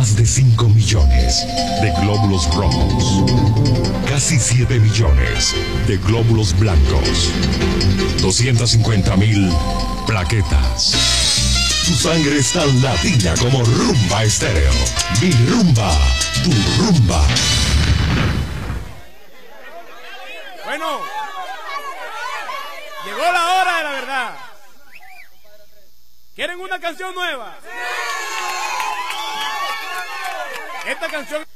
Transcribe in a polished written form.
Más de 5 millones de glóbulos rojos. Casi 7 millones de glóbulos blancos. 250,000 plaquetas. Tu sangre es tan latina como Rumba Estéreo. Mi rumba, tu rumba. Bueno, llegó la hora de la verdad. ¿Quieren una canción nueva? Esta canción